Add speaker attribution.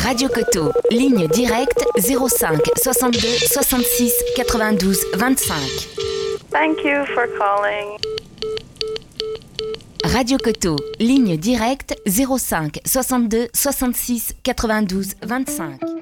Speaker 1: Radio Coteau, ligne directe 05 62 66 92 25.
Speaker 2: Thank you for calling.
Speaker 1: Radio Coteau, ligne directe 05 62 66 92 25.